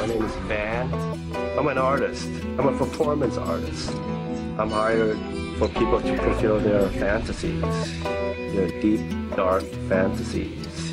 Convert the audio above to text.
name is Van. I'm an artist. I'm a performance artist. I'm hired for people to fulfill their fantasies, their deep, dark fantasies.